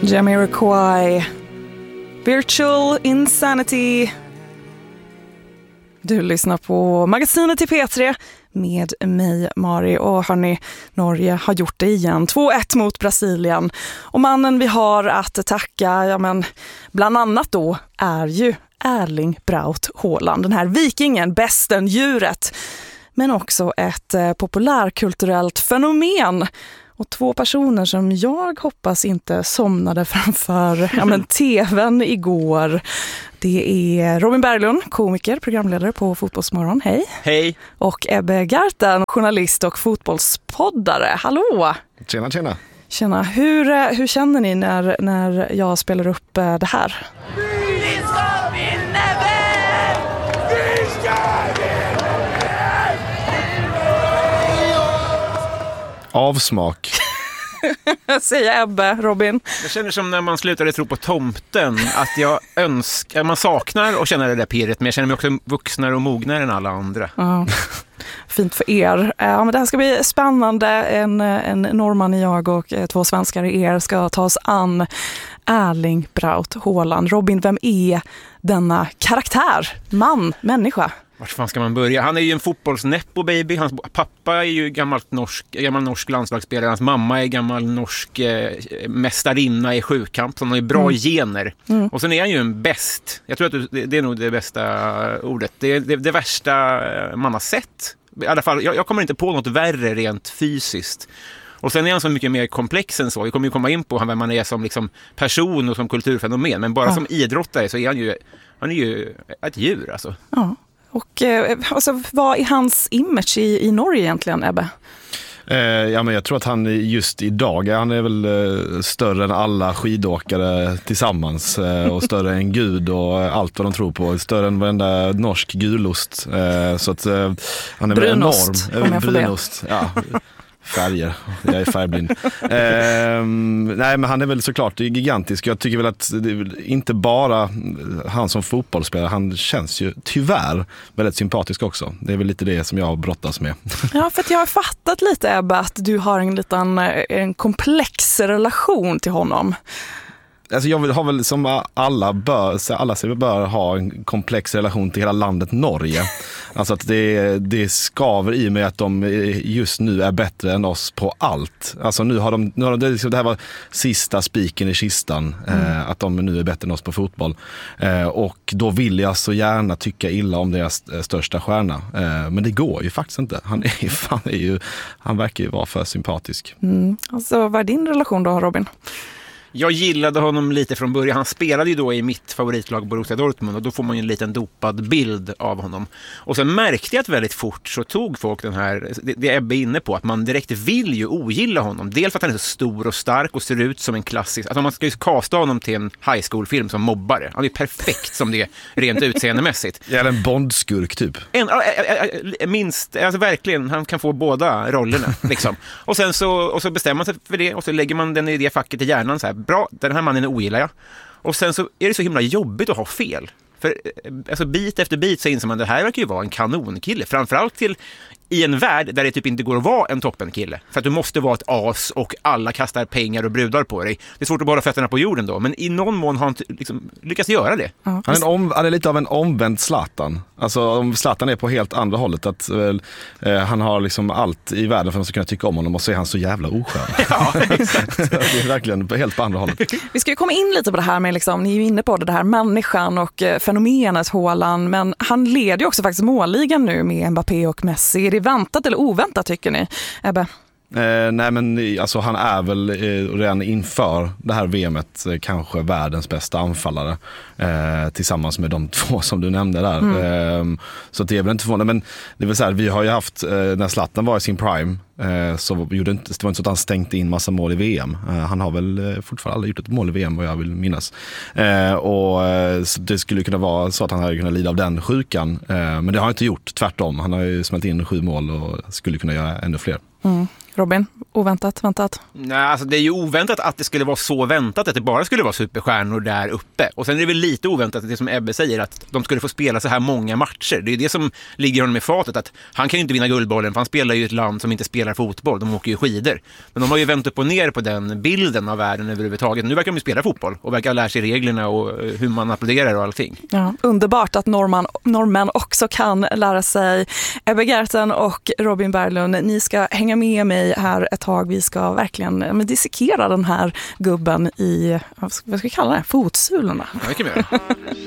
Jamiroquai, Virtual Insanity. Du lyssnar på magasinet i P3 med mig, Mari. Och hörni, Norge har gjort det igen. 2-1 mot Brasilien. Och mannen vi har att tacka, bland annat då, är ju Erling Braut Haaland. Den här vikingen, besten, djuret. Men också ett populärkulturellt fenomen. Och två personer som jag hoppas inte somnade framför tvn igår. Det är Robin Berglund, komiker, programledare på Fotbollsmorgon. Hej. Hej. Och Ebbe Garten, journalist och fotbollspoddare. Hallå. Tjena, tjena. Tjena. Hur känner ni när jag spelar upp det här? Vi ska vinna väl! Vi ska vinna väl! Avsmak. Säger Ebbe, Robin. Jag känner som när man slutade tro på tomten, att jag önskar, man saknar och känner det där pirret, men jag känner mig också vuxnare och mognare än alla andra. Ja. Fint för er. Men det här ska bli spännande. En norrman i jag och två svenskar i er ska ta oss an Erling Braut Haaland. Robin, vem är denna karaktär? Man, människa? Vart fan ska man börja? Han är ju en fotbollsneppo baby. Hans pappa är ju gammal norsk landslagsspelare. Hans mamma är gammal norsk mästarinna i sjukamp. Så han har ju bra gener. Och sen är han ju en bäst. Jag tror att det är nog det bästa ordet. Det är det värsta man har sett. I alla fall, jag kommer inte på något värre rent fysiskt. Och sen är han så mycket mer komplex än så. Vi kommer ju komma in på vem man är som liksom person och som kulturfenomen. Men bara som idrottare så är han är ju ett djur alltså. Ja. Och vad är hans image i Norge egentligen, Ebbe? Men jag tror att han just idag, han är väl större än alla skidåkare tillsammans och större än Gud och allt vad de tror på. Större än varenda norsk gulost. Så att han är brunost, väl enorm. Brunost, ja. Färger, jag är färgblind. Nej, men han är väl såklart gigantisk. Jag tycker väl att det är inte bara han som fotbollsspelare, han känns ju tyvärr väldigt sympatisk också. Det är väl lite det som jag brottas med. Ja, för att jag har fattat lite, Ebba, att du har en komplex relation till honom. Alltså jag har väl som alla bör ha en komplex relation till hela landet Norge. Alltså att det skaver i mig att de just nu är bättre än oss på allt. Alltså nu har de det här var sista spiken i kistan, att de nu är bättre än oss på fotboll. Och då vill jag så gärna tycka illa om deras största stjärna. Men det går ju faktiskt inte. Han verkar ju vara för sympatisk. Alltså, vad är din relation då, Robin? Jag gillade honom lite från början. Han spelade ju då i mitt favoritlag Borussia Dortmund och då får man ju en liten dopad bild av honom. Och sen märkte jag att väldigt fort så tog folk den här, det Ebbe är inne på, att man direkt vill ju ogilla honom. Dels för att han är så stor och stark och ser ut som en klassisk, alltså man ska ju kasta honom till en high school-film som mobbare. Han är perfekt som det rent utseendemässigt. Ja, en Bond-skurk typ. Minst, alltså verkligen, han kan få båda rollerna liksom. Och sen så bestämmer man sig för det och så lägger man den i det facket i hjärnan så här. Bra, den här mannen ogillar jag. Och sen så är det så himla jobbigt att ha fel. För alltså bit efter bit så inser man att det här verkar ju vara en kanonkille. Framförallt i en värld där det typ inte går att vara en toppenkille. För att du måste vara ett as och alla kastar pengar och brudar på dig. Det är svårt att bara fötterna på jorden då. Men i någon mån har han liksom lyckats göra det. Ja. Han är lite av en omvänd Zlatan. Alltså om Zlatan är på helt andra hållet. Att han har liksom allt i världen för att man ska kunna tycka om honom. Och så är han så jävla oskön. Ja, exakt. Det är verkligen helt på andra hållet. Vi ska ju komma in lite på det här med, ni är ju inne på det här människan och fenomenet Haaland. Men han leder ju också faktiskt målligan nu med Mbappé och Messi. Är det väntat eller oväntat tycker ni, Ebbe? Nej, men alltså han är väl redan inför det här VMet kanske världens bästa anfallare tillsammans med de två som du nämnde där. Så det är väl inte förvånande, men det är väl så här, vi har ju haft när Zlatan var i sin prime så det var inte så att han stängde in massa mål i VM. Han har väl fortfarande aldrig gjort ett mål i VM vad jag vill minnas. Och så det skulle kunna vara så att han hade kunnat lida av den sjukan. Men det har han inte gjort, tvärtom. Han har ju smält in 7 mål och skulle kunna göra ännu fler. Robin, väntat? Nej, alltså det är ju oväntat att det skulle vara så väntat att det bara skulle vara superstjärnor där uppe. Och sen är det väl lite oväntat att det som Ebbe säger, att de skulle få spela så här många matcher. Det är det som ligger honom i fatet, att han kan ju inte vinna Guldbollen för han spelar ju i ett land som inte spelar fotboll, de åker ju skidor. Men de har ju vänt upp och ner på den bilden av världen överhuvudtaget. Nu verkar de spela fotboll och verkar lära sig reglerna och hur man applåderar och allting. Ja, underbart att norrmän också kan lära sig. Ebbe Gerten och Robin Berglund, ni ska hänga med mig här ett tag. Vi ska verkligen dissekera den här gubben i, vad ska vi kalla det, fotsulorna. Ja, det kan vi göra.